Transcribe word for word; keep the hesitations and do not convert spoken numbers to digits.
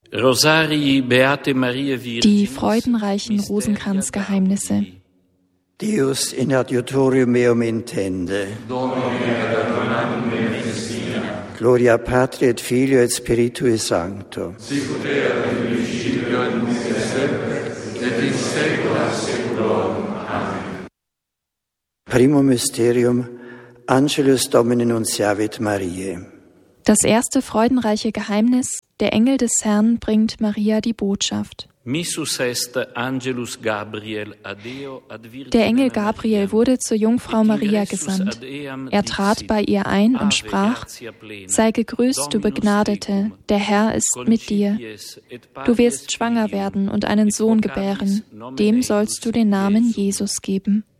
Die freudenreichen Rosenkranzgeheimnisse. Deus in adiutorium meum intende. Gloria Patri et Filio et Spiritui Sancto. Sicut erat in principio et nunc et semper et in saecula saeculorum. Amen. Primum Mysterium, Angelus Domini nunciavit Mariae. Das erste freudenreiche Geheimnis: Der Engel des Herrn bringt Maria die Botschaft. Der Engel Gabriel wurde zur Jungfrau Maria gesandt. Er trat bei ihr ein und sprach: Sei gegrüßt, du Begnadete, der Herr ist mit dir. Du wirst schwanger werden und einen Sohn gebären, dem sollst du den Namen Jesus geben.